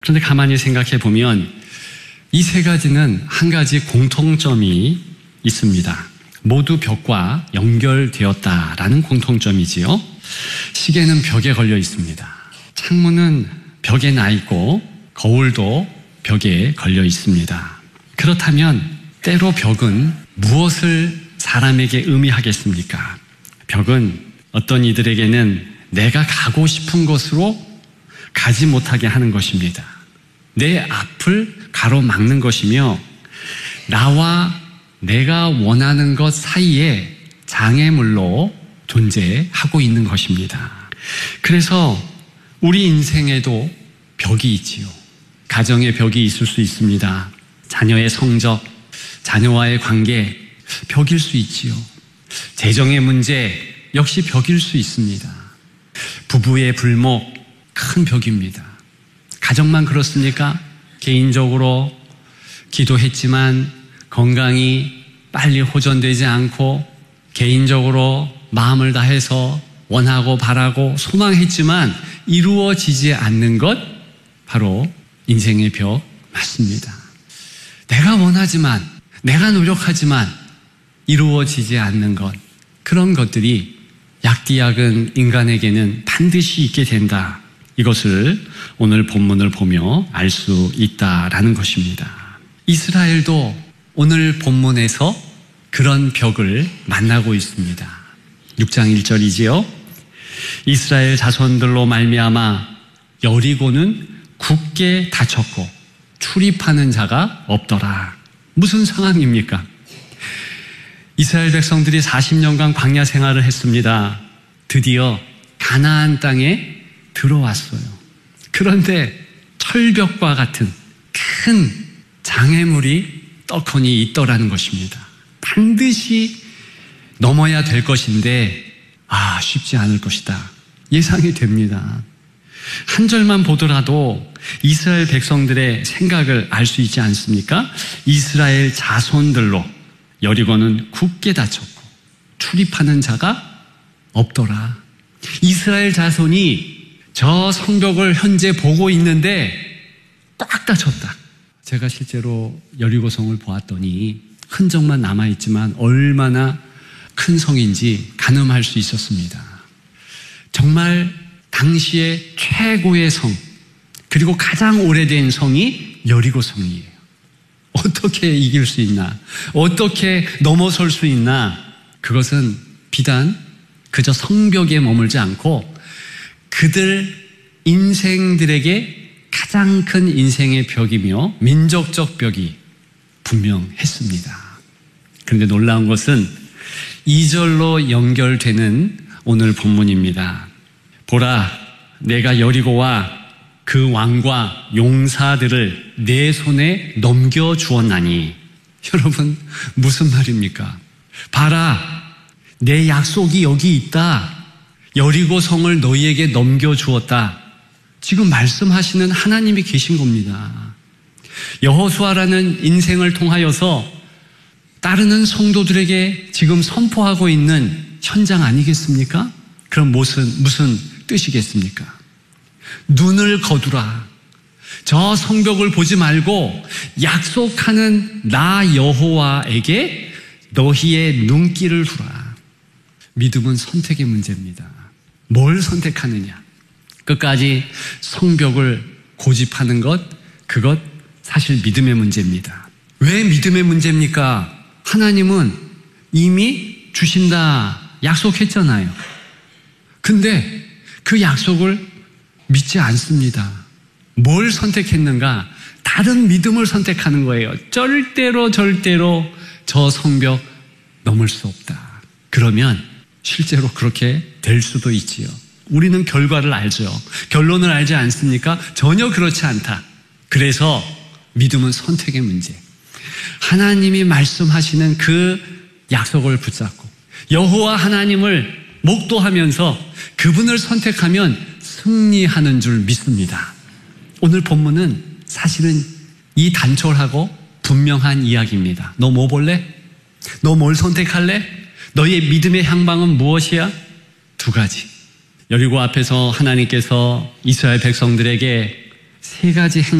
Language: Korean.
그런데 가만히 생각해 보면 이 세 가지는 한 가지 공통점이 있습니다. 모두 벽과 연결되었다라는 공통점이지요. 시계는 벽에 걸려 있습니다. 창문은 벽에 나 있고 거울도 벽에 걸려 있습니다. 그렇다면 때로 벽은 무엇을 사람에게 의미하겠습니까? 벽은 어떤 이들에게는 내가 가고 싶은 곳으로 가지 못하게 하는 것입니다. 내 앞을 가로막는 것이며 나와 내가 원하는 것 사이에 장애물로 존재하고 있는 것입니다. 그래서 우리 인생에도 벽이 있지요. 가정의 벽이 있을 수 있습니다. 자녀의 성적, 자녀와의 관계, 벽일 수 있지요. 재정의 문제 역시 벽일 수 있습니다. 부부의 불목, 큰 벽입니다. 가정만 그렇습니까? 개인적으로 기도했지만 건강이 빨리 호전되지 않고 개인적으로 마음을 다해서 원하고 바라고 소망했지만 이루어지지 않는 것, 바로 인생의 벽 맞습니다. 내가 원하지만, 내가 노력하지만 이루어지지 않는 것, 그런 것들이 약디약은 인간에게는 반드시 있게 된다. 이것을 오늘 본문을 보며 알 수 있다라는 것입니다. 이스라엘도 오늘 본문에서 그런 벽을 만나고 있습니다. 6장 1절이지요. 이스라엘 자손들로 말미암아 여리고는 굳게 닫혔고 출입하는 자가 없더라. 무슨 상황입니까? 이스라엘 백성들이 40년간 광야 생활을 했습니다. 드디어 가나안 땅에 들어왔어요. 그런데 철벽과 같은 큰 장애물이 떡하니 있더라는 것입니다. 반드시 넘어야 될 것인데 쉽지 않을 것이다. 예상이 됩니다. 한 절만 보더라도 이스라엘 백성들의 생각을 알 수 있지 않습니까? 이스라엘 자손들로 여리고는 굳게 닫혔고 출입하는 자가 없더라. 이스라엘 자손이 저 성벽을 현재 보고 있는데 꽉 닫혔다. 제가 실제로 여리고성을 보았더니 흔적만 남아있지만 얼마나 큰 성인지 가늠할 수 있었습니다. 정말 당시의 최고의 성, 그리고 가장 오래된 성이 여리고성이에요. 어떻게 이길 수 있나? 어떻게 넘어설 수 있나? 그것은 비단 그저 성벽에 머물지 않고 그들 인생들에게 가장 큰 인생의 벽이며 민족적 벽이 분명했습니다. 그런데 놀라운 것은 2절로 연결되는 오늘 본문입니다. 보라, 내가 여리고와 그 왕과 용사들을 내 손에 넘겨주었나니. 여러분, 무슨 말입니까? 봐라, 내 약속이 여기 있다. 여리고 성을 너희에게 넘겨주었다. 지금 말씀하시는 하나님이 계신 겁니다. 여호수아라는 인생을 통하여서 따르는 성도들에게 지금 선포하고 있는 현장 아니겠습니까? 그럼 무슨 뜻이겠습니까? 눈을 거두라. 저 성벽을 보지 말고 약속하는 나 여호와에게 너희의 눈길을 두라. 믿음은 선택의 문제입니다. 뭘 선택하느냐? 끝까지 성벽을 고집하는 것, 그것 사실 믿음의 문제입니다. 왜 믿음의 문제입니까? 하나님은 이미 주신다 약속했잖아요. 근데 그 약속을 믿지 않습니다. 뭘 선택했는가? 다른 믿음을 선택하는 거예요. 절대로 저 성벽 넘을 수 없다. 그러면 실제로 그렇게 될 수도 있지요. 우리는 결과를 알죠. 결론을 알지 않습니까? 전혀 그렇지 않다. 그래서 믿음은 선택의 문제. 하나님이 말씀하시는 그 약속을 붙잡고 여호와 하나님을 목도하면서 그분을 선택하면 승리하는 줄 믿습니다. 오늘 본문은 사실은 이 단촐하고 분명한 이야기입니다. 너 뭐 볼래? 너 뭘 선택할래? 너의 믿음의 향방은 무엇이야? 두 가지. 여리고 앞에서 하나님께서 이스라엘 백성들에게 세 가지